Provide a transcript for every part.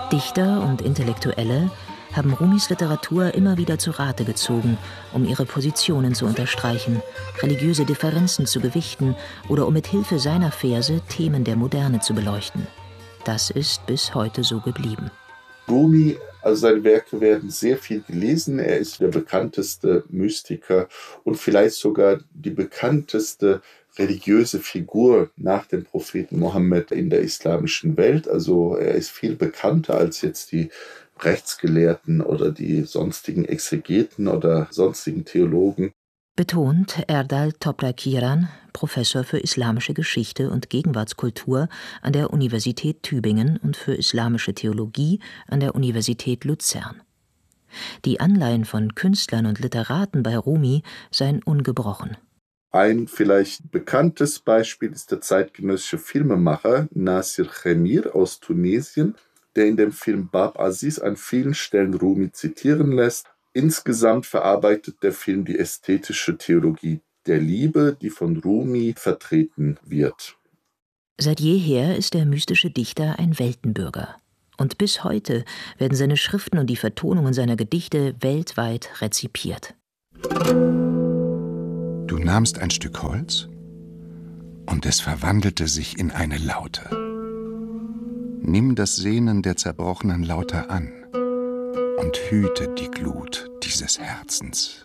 Dichter und Intellektuelle haben Rumis Literatur immer wieder zu Rate gezogen, um ihre Positionen zu unterstreichen, religiöse Differenzen zu gewichten oder um mit Hilfe seiner Verse Themen der Moderne zu beleuchten. Das ist bis heute so geblieben. Rumi, also seine Werke werden sehr viel gelesen. Er ist der bekannteste Mystiker und vielleicht sogar die bekannteste religiöse Figur nach dem Propheten Mohammed in der islamischen Welt. Also er ist viel bekannter als jetzt die Rechtsgelehrten oder die sonstigen Exegeten oder sonstigen Theologen. Betont Erdal Toprakiran, Professor für islamische Geschichte und Gegenwartskultur an der Universität Tübingen und für islamische Theologie an der Universität Luzern. Die Anleihen von Künstlern und Literaten bei Rumi seien ungebrochen. Ein vielleicht bekanntes Beispiel ist der zeitgenössische Filmemacher Nasir Khemir aus Tunesien, der in dem Film Bab Aziz an vielen Stellen Rumi zitieren lässt. Insgesamt verarbeitet der Film die ästhetische Theologie der Liebe, die von Rumi vertreten wird. Seit jeher ist der mystische Dichter ein Weltenbürger. Und bis heute werden seine Schriften und die Vertonungen seiner Gedichte weltweit rezipiert. Du nahmst ein Stück Holz und es verwandelte sich in eine Laute. Nimm das Sehnen der zerbrochenen Laute an und hüte die Glut dieses Herzens.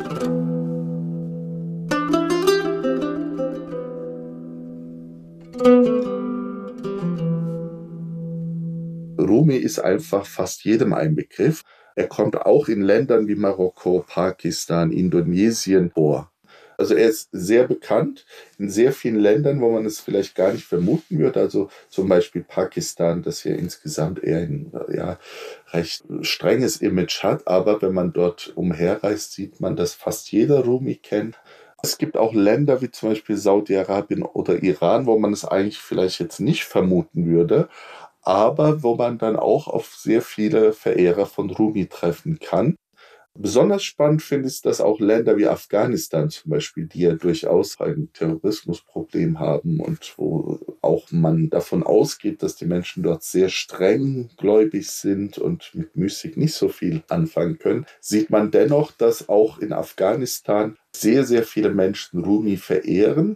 Rumi ist einfach fast jedem ein Begriff. Er kommt auch in Ländern wie Marokko, Pakistan, Indonesien vor. Also er ist sehr bekannt in sehr vielen Ländern, wo man es vielleicht gar nicht vermuten würde. Also zum Beispiel Pakistan, das ja insgesamt eher ein recht strenges Image hat. Aber wenn man dort umherreist, sieht man, dass fast jeder Rumi kennt. Es gibt auch Länder wie zum Beispiel Saudi-Arabien oder Iran, wo man es eigentlich vielleicht jetzt nicht vermuten würde, aber wo man dann auch auf sehr viele Verehrer von Rumi treffen kann. Besonders spannend finde ich, dass auch Länder wie Afghanistan zum Beispiel, die ja durchaus ein Terrorismusproblem haben und wo auch man davon ausgeht, dass die Menschen dort sehr streng gläubig sind und mit Mystik nicht so viel anfangen können, sieht man dennoch, dass auch in Afghanistan sehr, sehr viele Menschen Rumi verehren.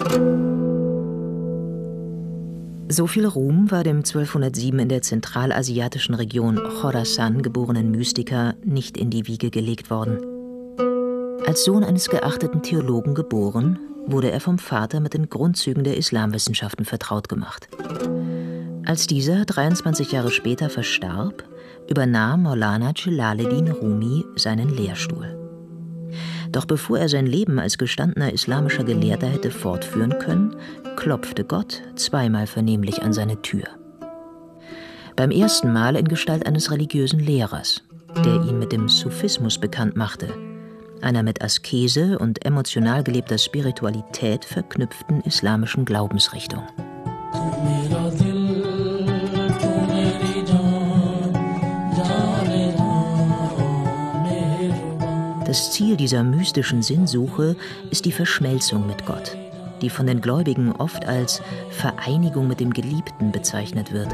So viel Ruhm war dem 1207 in der zentralasiatischen Region Chorasan geborenen Mystiker nicht in die Wiege gelegt worden. Als Sohn eines geachteten Theologen geboren, wurde er vom Vater mit den Grundzügen der Islamwissenschaften vertraut gemacht. Als dieser 23 Jahre später verstarb, übernahm Maulana Celaleddin Rumi seinen Lehrstuhl. Doch bevor er sein Leben als gestandener islamischer Gelehrter hätte fortführen können, klopfte Gott zweimal vernehmlich an seine Tür. Beim ersten Mal in Gestalt eines religiösen Lehrers, der ihn mit dem Sufismus bekannt machte, einer mit Askese und emotional gelebter Spiritualität verknüpften islamischen Glaubensrichtung. Das Ziel dieser mystischen Sinnsuche ist die Verschmelzung mit Gott, die von den Gläubigen oft als Vereinigung mit dem Geliebten bezeichnet wird.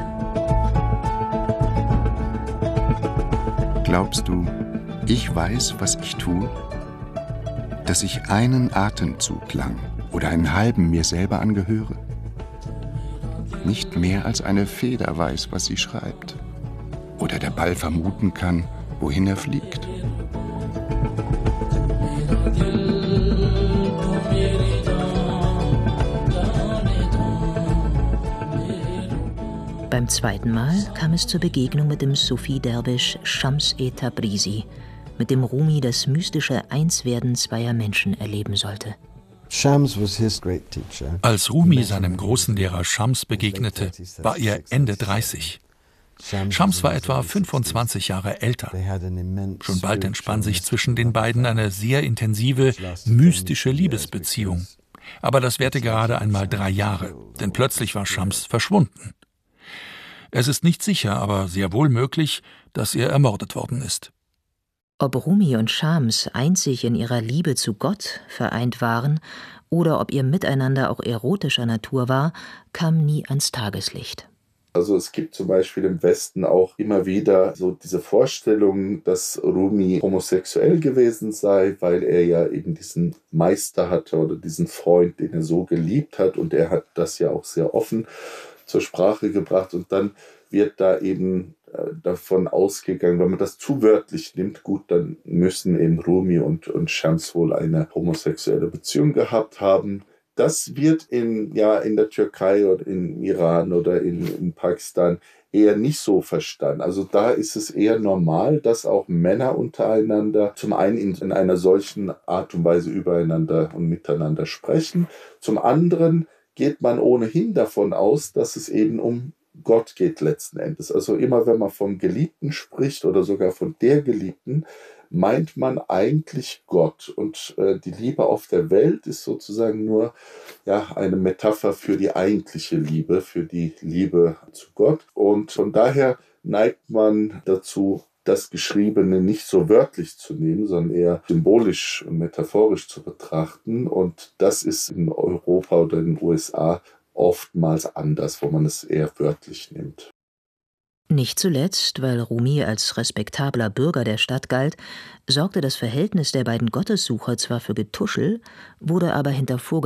Glaubst du, ich weiß, was ich tue? Dass ich einen Atemzug lang oder einen halben mir selber angehöre? Nicht mehr als eine Feder weiß, was sie schreibt. Oder der Ball vermuten kann, wohin er fliegt. Beim zweiten Mal kam es zur Begegnung mit dem Sufi-Derwisch Shams-e-Tabrizi, mit dem Rumi das mystische Einswerden zweier Menschen erleben sollte. Als Rumi seinem großen Lehrer Shams begegnete, war er Ende 30. Shams war etwa 25 Jahre älter. Schon bald entspann sich zwischen den beiden eine sehr intensive, mystische Liebesbeziehung. Aber das währte gerade einmal 3 Jahre, denn plötzlich war Shams verschwunden. Es ist nicht sicher, aber sehr wohl möglich, dass er ermordet worden ist. Ob Rumi und Shams einzig in ihrer Liebe zu Gott vereint waren oder ob ihr Miteinander auch erotischer Natur war, kam nie ans Tageslicht. Also es gibt zum Beispiel im Westen auch immer wieder so diese Vorstellung, dass Rumi homosexuell gewesen sei, weil er ja eben diesen Meister hatte oder diesen Freund, den er so geliebt hat. Und er hat das ja auch sehr offen zur Sprache gebracht. Und dann wird da eben davon ausgegangen, wenn man das zu wörtlich nimmt, gut, dann müssen eben Rumi und Shams wohl eine homosexuelle Beziehung gehabt haben. Das wird in der Türkei oder im Iran oder in Pakistan eher nicht so verstanden. Also da ist es eher normal, dass auch Männer untereinander zum einen in einer solchen Art und Weise übereinander und miteinander sprechen. Zum anderen geht man ohnehin davon aus, dass es eben um Gott geht letzten Endes. Also immer wenn man vom Geliebten spricht oder sogar von der Geliebten, meint man eigentlich Gott. Und die Liebe auf der Welt ist sozusagen nur eine Metapher für die eigentliche Liebe, für die Liebe zu Gott. Und von daher neigt man dazu, das Geschriebene nicht so wörtlich zu nehmen, sondern eher symbolisch und metaphorisch zu betrachten. Und das ist in Europa oder in den USA oftmals anders, wo man es eher wörtlich nimmt. Nicht zuletzt, weil Rumi als respektabler Bürger der Stadt galt, sorgte das Verhältnis der beiden Gottessucher zwar für Getuschel, wurde aber hinter